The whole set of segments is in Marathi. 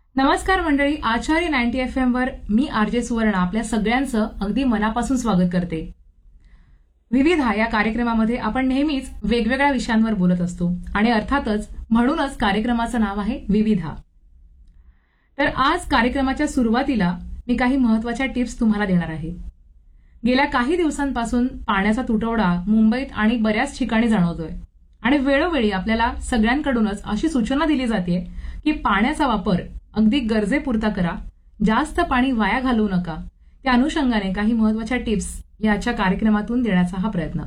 नमस्कार मंडळी, आचार्य 90 FM वर मी आरजे सुवर्ण आपल्या सगळ्यांचं अगदी मनापासून स्वागत करते. विविधा या कार्यक्रमामध्ये आपण नेहमीच वेगवेगळ्या विषयांवर बोलत असतो आणि अर्थातच म्हणूनच कार्यक्रमाचं नाव आहे विविधा. तर आज कार्यक्रमाच्या सुरुवातीला मी काही महत्वाच्या टिप्स तुम्हाला देणार आहे. गेल्या काही दिवसांपासून पाण्याचा तुटवडा मुंबईत आणि बऱ्याच ठिकाणी जाणवतोय आणि वेळोवेळी आपल्याला सगळ्यांकडूनच अशी सूचना दिली जाते की पाण्याचा वापर अगदी गरजेपुरता करा, जास्त पाणी वाया घालवू नका. त्या अनुषंगाने काही महत्वाच्या टिप्स याच्या कार्यक्रमातून देण्याचा हा प्रयत्न.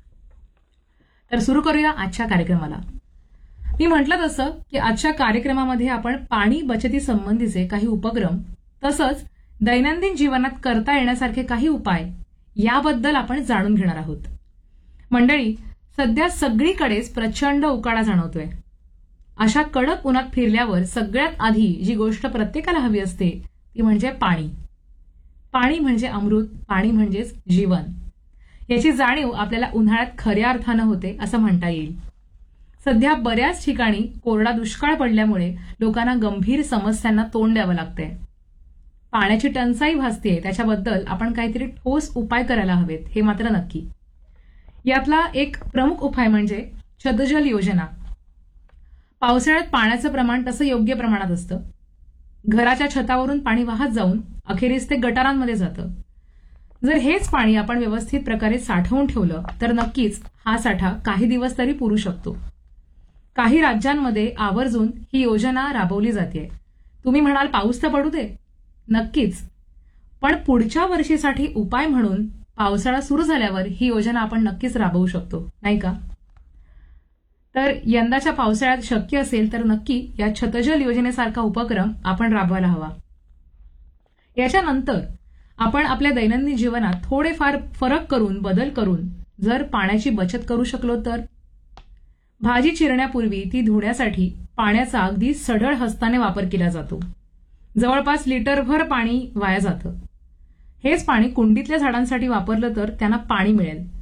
तर सुरू करूया आजच्या कार्यक्रमाला. मी म्हटलं तसं की आजच्या कार्यक्रमामध्ये आपण पाणी बचती संबंधीचे काही उपक्रम तसंच दैनंदिन जीवनात करता येण्यासारखे काही उपाय याबद्दल आपण जाणून घेणार आहोत. मंडळी, सध्या सगळीकडेच प्रचंड उकाडा जाणवतोय. अशा कडक उन्हात फिरल्यावर सगळ्यात आधी जी गोष्ट प्रत्येकाला हवी असते ती म्हणजे पाणी. पाणी म्हणजे अमृत, पाणी म्हणजेच जीवन. याची जाणीव आपल्याला उन्हाळ्यात खऱ्या अर्थानं होते असं म्हणता येईल. सध्या बऱ्याच ठिकाणी कोरडा दुष्काळ पडल्यामुळे लोकांना गंभीर समस्यांना तोंड द्यावं लागतंय. पाण्याची टंचाई भासतेय, त्याच्याबद्दल आपण काहीतरी ठोस उपाय करायला हवेत हे मात्र नक्की. यातला एक प्रमुख उपाय म्हणजे छतजल योजना. पावसाळ्यात पाण्याचं प्रमाण तसं योग्य प्रमाणात असतं. घराच्या छतावरून पाणी वाहत जाऊन अखेरीस ते गटारांमध्ये जातं. जर हेच पाणी आपण व्यवस्थित प्रकारे साठवून ठेवलं तर नक्कीच हा साठा काही दिवस तरी पुरू शकतो. काही राज्यांमध्ये आवर्जून ही योजना राबवली जाते. तुम्ही म्हणाल पाऊस तर पडू दे. नक्कीच, पण पुढच्या वर्षीसाठी उपाय म्हणून पावसाळा सुरू झाल्यावर ही योजना आपण नक्कीच राबवू शकतो, नाही का? तर यंदाच्या पावसाळ्यात शक्य असेल तर नक्की या छतजल योजनेसारखा उपक्रम आपण राबवायला हवा. याच्यानंतर आपण आपल्या दैनंदिन जीवनात थोडेफार फरक करून बदल करून जर पाण्याची बचत करू शकलो तर भाजी चिरण्यापूर्वी ती धुण्यासाठी पाण्याचा अगदी सढळ हस्ताने वापर केला जातो. जवळपास लिटरभर पाणी वाया जातं. हेच पाणी कुंडीतल्या झाडांसाठी वापरलं तर त्यांना पाणी मिळेल.